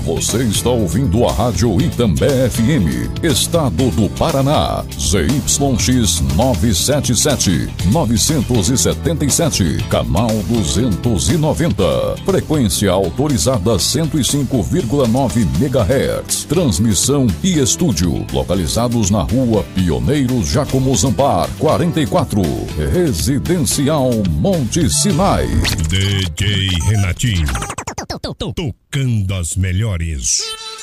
Você está ouvindo a Rádio Itambé FM, Estado do Paraná, ZYX 977, 977, canal 290, frequência autorizada 105,9 MHz, transmissão e estúdio, localizados na Rua Pioneiros Jacomo Zampar, 44, Residencial Monte Sinai. DJ Renatinho, tocando as melhores.